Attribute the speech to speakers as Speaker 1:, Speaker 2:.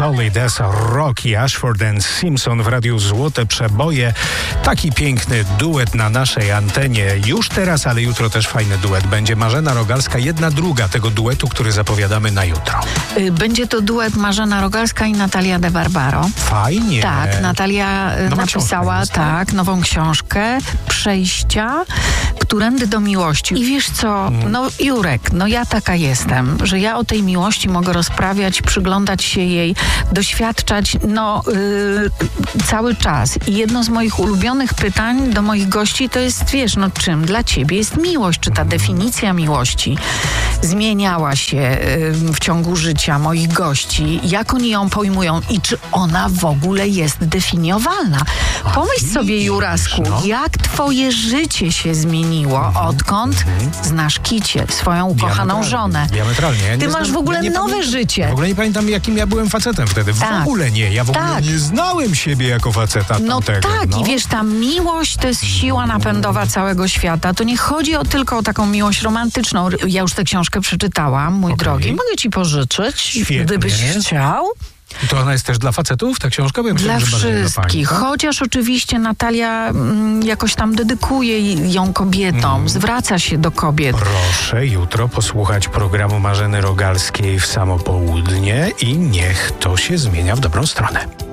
Speaker 1: Solid as Rock i Ashford and Simpson w Radiu Złote Przeboje. Taki piękny duet na naszej antenie już teraz, ale jutro też fajny duet. Będzie Marzena Rogalska, 1/2 tego duetu, który zapowiadamy na jutro.
Speaker 2: Będzie to duet Marzena Rogalska i Natalia de Barbaro.
Speaker 1: Fajnie.
Speaker 2: Tak, Natalia napisała nową książkę Przejścia, Którędy do miłości. I wiesz co, Jurek, ja taka jestem, że ja o tej miłości mogę rozprawiać, przyglądać się jej, doświadczać cały czas. I jedno z moich ulubionych pytań do moich gości to jest, czym dla ciebie jest miłość? Czy ta definicja miłości zmieniała się w ciągu życia moich gości? Jak oni ją pojmują i czy ona w ogóle jest definiowalna? Pomyśl sobie, Jurasku, jak twoje życie się zmieniło, odkąd znasz Kicię, swoją ukochaną żonę.
Speaker 1: Diametralnie.
Speaker 2: Ty masz w ogóle nowe życie.
Speaker 1: W ogóle nie pamiętam, jakim ja byłem facetem wtedy. W ogóle nie. Ja w ogóle nie znałem siebie jako faceta tamtego. I
Speaker 2: wiesz, ta miłość to jest siła napędowa całego świata. To nie chodzi tylko o taką miłość romantyczną. Ja już tę książkę przeczytałam, mój drogi. Mogę ci pożyczyć,
Speaker 1: Świetnie.
Speaker 2: Gdybyś chciał.
Speaker 1: I to ona jest też dla facetów, ta książka?
Speaker 2: Dla wszystkich. Chociaż oczywiście Natalia jakoś tam dedykuje ją kobietom, zwraca się do kobiet.
Speaker 1: Proszę jutro posłuchać programu Marzeny Rogalskiej w samo południe i niech to się zmienia w dobrą stronę.